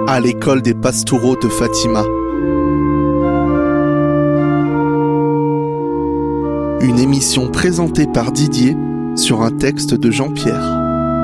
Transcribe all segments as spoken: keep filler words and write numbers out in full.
à l'école des Pastoureaux de Fatima. Une émission présentée par Didier sur un texte de Jean-Pierre.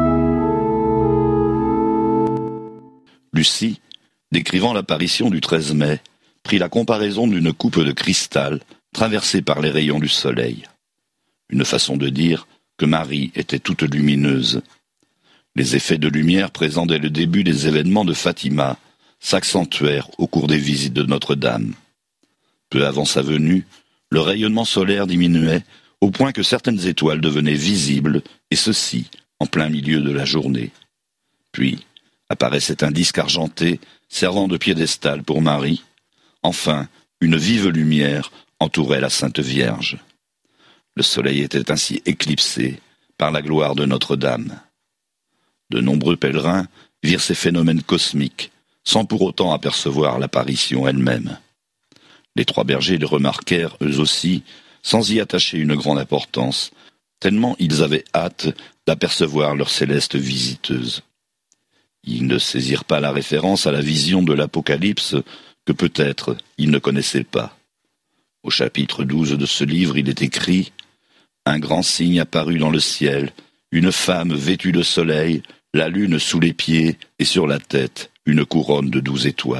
Lucie, décrivant l'apparition du treize mai, prit la comparaison d'une coupe de cristal traversée par les rayons du soleil. Une façon de dire que Marie était toute lumineuse. Les effets de lumière présents dès le début des événements de Fatima s'accentuèrent au cours des visites de Notre-Dame. Peu avant sa venue, le rayonnement solaire diminuait au point que certaines étoiles devenaient visibles, et ceci en plein milieu de la journée. Puis apparaissait un disque argenté servant de piédestal pour Marie. Enfin, une vive lumière entourait la Sainte Vierge. Le soleil était ainsi éclipsé par la gloire de Notre-Dame. De nombreux pèlerins virent ces phénomènes cosmiques, sans pour autant apercevoir l'apparition elle-même. Les trois bergers les remarquèrent eux aussi, sans y attacher une grande importance, tellement ils avaient hâte d'apercevoir leur céleste visiteuse. Ils ne saisirent pas la référence à la vision de l'Apocalypse que peut-être ils ne connaissaient pas. Au chapitre douze de ce livre, il est écrit « Un grand signe apparut dans le ciel, une femme vêtue de soleil, la lune sous les pieds et sur la tête une couronne de douze étoiles. »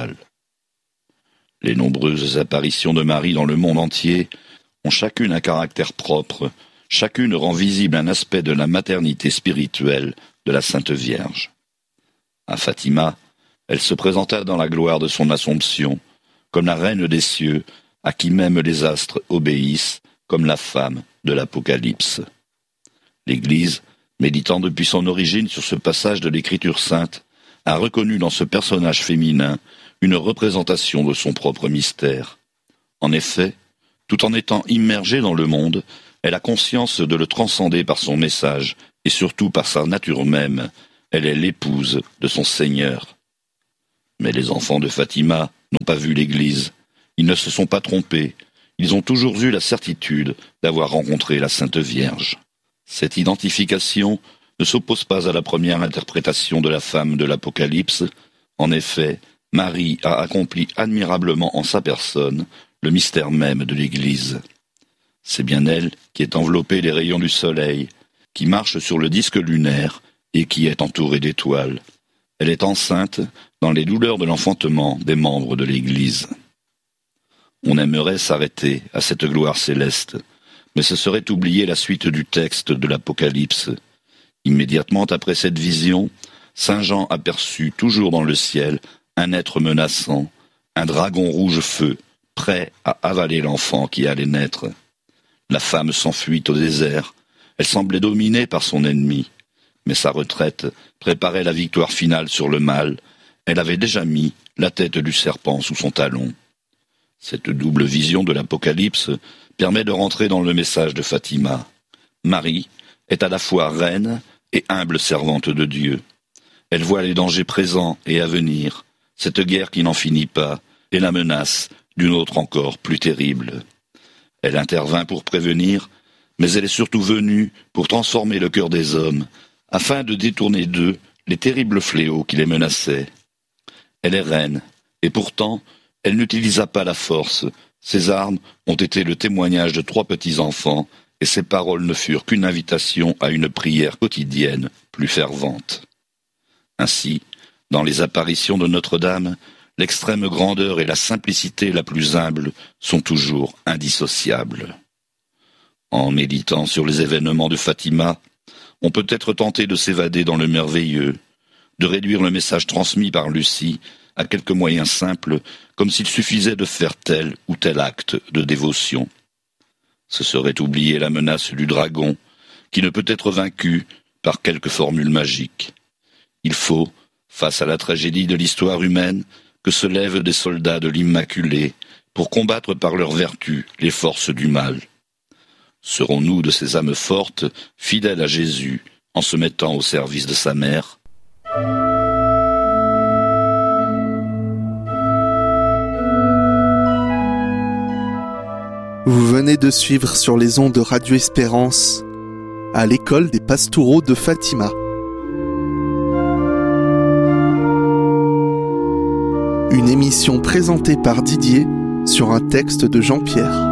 Les nombreuses apparitions de Marie dans le monde entier ont chacune un caractère propre, chacune rend visible un aspect de la maternité spirituelle de la Sainte Vierge. À Fatima, elle se présenta dans la gloire de son Assomption, comme la reine des cieux, à qui même les astres obéissent, comme la femme de l'Apocalypse. L'Église, méditant depuis son origine sur ce passage de l'Écriture sainte, a reconnu dans ce personnage féminin une représentation de son propre mystère. En effet, tout en étant immergée dans le monde, elle a conscience de le transcender par son message, et surtout par sa nature même. Elle est l'épouse de son Seigneur. Mais les enfants de Fatima n'ont pas vu l'Église. Ils ne se sont pas trompés. Ils ont toujours eu la certitude d'avoir rencontré la Sainte Vierge. Cette identification ne s'oppose pas à la première interprétation de la femme de l'Apocalypse. En effet, Marie a accompli admirablement en sa personne le mystère même de l'Église. C'est bien elle qui est enveloppée des rayons du soleil, qui marche sur le disque lunaire et qui est entourée d'étoiles. Elle est enceinte dans les douleurs de l'enfantement des membres de l'Église. On aimerait s'arrêter à cette gloire céleste, mais ce serait oublier la suite du texte de l'Apocalypse. Immédiatement après cette vision, Saint Jean aperçut toujours dans le ciel un être menaçant, un dragon rouge feu, prêt à avaler l'enfant qui allait naître. La femme s'enfuit au désert, elle semblait dominée par son ennemi, mais sa retraite préparait la victoire finale sur le mal. Elle avait déjà mis la tête du serpent sous son talon. Cette double vision de l'Apocalypse permet de rentrer dans le message de Fatima. Marie est à la fois reine et humble servante de Dieu. Elle voit les dangers présents et à venir, cette guerre qui n'en finit pas, et la menace d'une autre encore plus terrible. Elle intervint pour prévenir, mais elle est surtout venue pour transformer le cœur des hommes, afin de détourner d'eux les terribles fléaux qui les menaçaient. Elle est reine, et pourtant, elle n'utilisa pas la force. Ses armes ont été le témoignage de trois petits-enfants, et ses paroles ne furent qu'une invitation à une prière quotidienne plus fervente. Ainsi, dans les apparitions de Notre-Dame, l'extrême grandeur et la simplicité la plus humble sont toujours indissociables. En méditant sur les événements de Fatima, on peut être tenté de s'évader dans le merveilleux, de réduire le message transmis par Lucie à quelques moyens simples, comme s'il suffisait de faire tel ou tel acte de dévotion. Ce serait oublier la menace du dragon, qui ne peut être vaincu par quelque formule magique. Il faut, face à la tragédie de l'histoire humaine, que se lèvent des soldats de l'Immaculée pour combattre par leur vertu les forces du mal. Serons-nous de ces âmes fortes, fidèles à Jésus, en se mettant au service de sa mère ? Vous venez de suivre sur les ondes de Radio Espérance à l'école des Pastoureaux de Fatima. Une émission présentée par Didier sur un texte de Jean-Pierre.